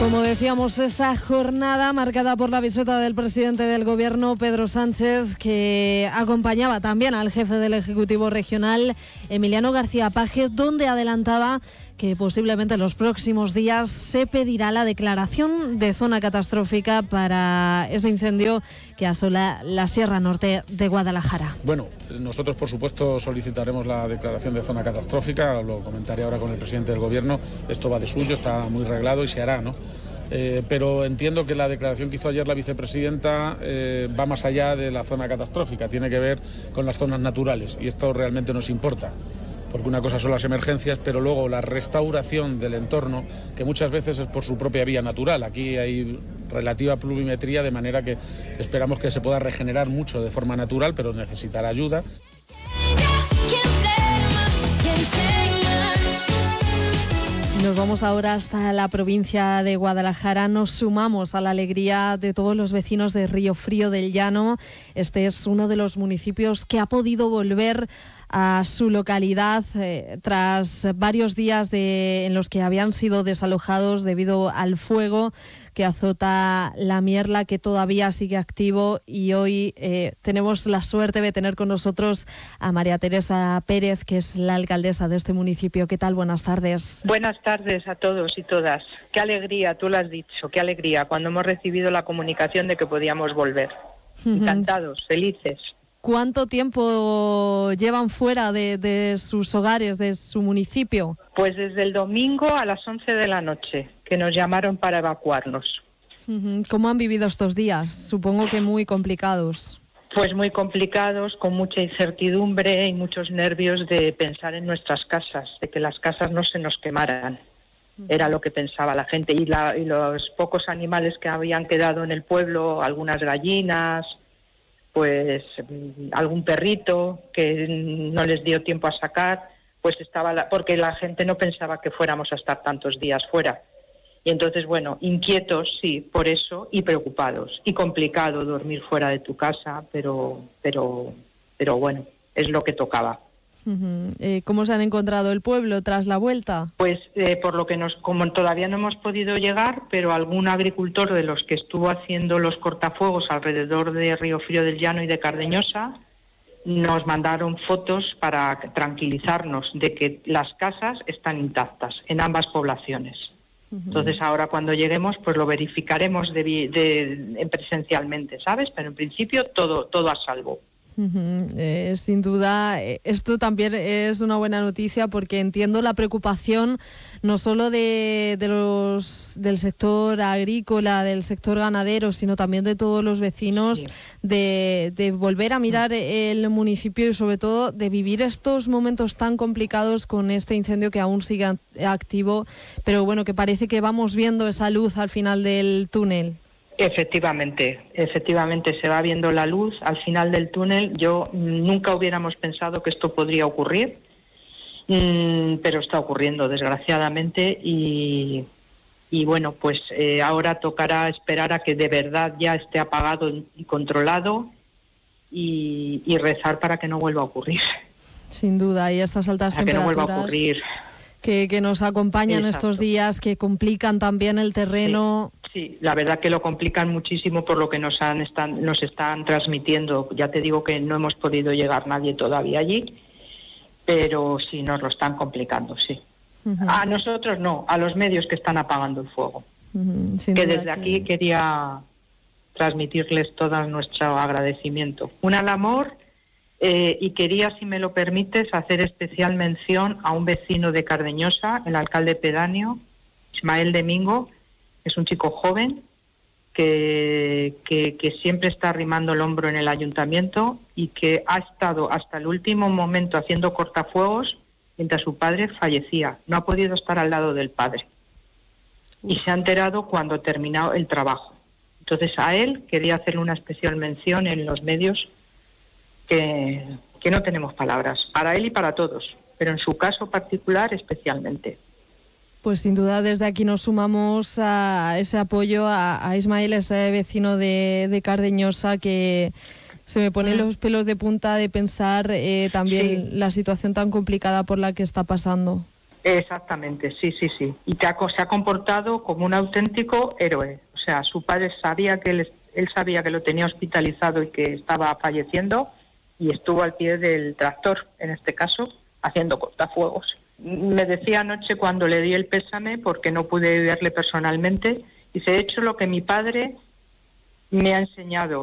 Como decíamos, esa jornada marcada por la visita del presidente del Gobierno, Pedro Sánchez, que acompañaba también al jefe del Ejecutivo Regional, Emiliano García Paje, donde adelantaba que posiblemente en los próximos días se pedirá la declaración de zona catastrófica para ese incendio que asola la Sierra Norte de Guadalajara. Bueno, nosotros por supuesto solicitaremos la declaración de zona catastrófica, lo comentaré ahora con el presidente del Gobierno, esto va de suyo, está muy reglado y se hará, ¿no? Pero entiendo que la declaración que hizo ayer la vicepresidenta va más allá de la zona catastrófica, tiene que ver con las zonas naturales y esto realmente nos importa. Porque una cosa son las emergencias, pero luego la restauración del entorno, que muchas veces es por su propia vía natural. Aquí hay relativa pluviometría, de manera que esperamos que se pueda regenerar mucho de forma natural, pero necesitará ayuda. Nos vamos ahora hasta la provincia de Guadalajara. Nos sumamos a la alegría de todos los vecinos de Río Frío del Llano. Este es uno de los municipios que ha podido volver a su localidad tras varios días en los que habían sido desalojados debido al fuego que azota la Mierla, que todavía sigue activo, y hoy tenemos la suerte de tener con nosotros a María Teresa Pérez, que es la alcaldesa de este municipio. ¿Qué tal? Buenas tardes. Buenas tardes a todos y todas. Qué alegría, tú lo has dicho, qué alegría cuando hemos recibido la comunicación de que podíamos volver. Encantados, felices. ¿Cuánto tiempo llevan fuera de sus hogares, de su municipio? Pues desde el domingo a las 11 de la noche, que nos llamaron para evacuarnos. ¿Cómo han vivido estos días? Supongo que muy complicados. Pues muy complicados, con mucha incertidumbre y muchos nervios de pensar en nuestras casas, de que las casas no se nos quemaran. Era lo que pensaba la gente. Y los pocos animales que habían quedado en el pueblo, algunas gallinas, pues algún perrito que no les dio tiempo a sacar, pues porque la gente no pensaba que fuéramos a estar tantos días fuera. Y entonces, bueno, inquietos, sí, por eso, y preocupados. Y complicado dormir fuera de tu casa, pero bueno, es lo que tocaba. ¿Cómo se han encontrado el pueblo tras la vuelta? Pues por lo que como todavía no hemos podido llegar, pero algún agricultor de los que estuvo haciendo los cortafuegos alrededor de Río Frío del Llano y de Cardeñosa nos mandaron fotos para tranquilizarnos de que las casas están intactas en ambas poblaciones. Entonces ahora cuando lleguemos pues lo verificaremos presencialmente, ¿sabes? Pero en principio todo a salvo. Sin duda, esto también es una buena noticia porque entiendo la preocupación no solo del sector agrícola, del sector ganadero, sino también de todos los vecinos, sí, de volver a mirar el municipio y sobre todo de vivir estos momentos tan complicados con este incendio que aún sigue activo, pero bueno, que parece que vamos viendo esa luz al final del túnel. Efectivamente se va viendo la luz al final del túnel. Yo nunca hubiéramos pensado que esto podría ocurrir, pero está ocurriendo desgraciadamente y bueno, pues ahora tocará esperar a que de verdad ya esté apagado y controlado y rezar para que no vuelva a ocurrir. Sin duda, y estas altas temperaturas que no vuelva a ocurrir. Que nos acompañan. Exacto. Estos días, que complican también el terreno. Sí, la verdad que lo complican muchísimo por lo que nos están transmitiendo. Ya te digo que no hemos podido llegar nadie todavía allí, pero sí nos lo están complicando, sí. A nosotros no, a los medios que están apagando el fuego. Que desde aquí quería transmitirles todo nuestro agradecimiento. Un al amor. Y quería, si me lo permites, hacer especial mención a un vecino de Cardeñosa, el alcalde pedáneo, Ismael Domingo. Es un chico joven que siempre está arrimando el hombro en el ayuntamiento y que ha estado hasta el último momento haciendo cortafuegos mientras su padre fallecía. No ha podido estar al lado del padre. Y se ha enterado cuando ha terminado el trabajo. Entonces a él quería hacerle una especial mención en los medios que no tenemos palabras, para él y para todos, pero en su caso particular especialmente. Pues sin duda desde aquí nos sumamos a ese apoyo a Ismael, ese vecino de Cardeñosa, que se me ponen los pelos de punta de pensar también la situación tan complicada por la que está pasando. Exactamente, sí. Y se ha comportado como un auténtico héroe. O sea, su padre sabía que él sabía que lo tenía hospitalizado y que estaba falleciendo, y estuvo al pie del tractor, en este caso, haciendo cortafuegos. Me decía anoche cuando le di el pésame, porque no pude verle personalmente, dice, he hecho lo que mi padre me ha enseñado.